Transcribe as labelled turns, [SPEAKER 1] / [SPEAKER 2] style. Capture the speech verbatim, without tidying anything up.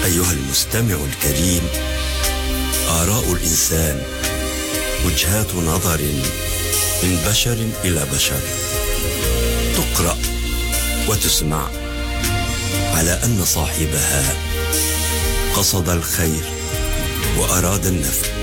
[SPEAKER 1] أيها المستمع الكريم، آراء الإنسان، وجهات نظر من بشر إلى بشر، تقرأ وتسمع على أن صاحبها قصد الخير وأراد النفع.